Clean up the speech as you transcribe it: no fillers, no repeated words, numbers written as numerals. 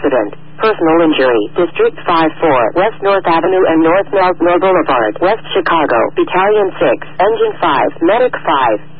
accident. Personal injury. District 5-4, West North Avenue and North Meltmore Boulevard, West Chicago. Battalion 6, Engine 5, Medic 5.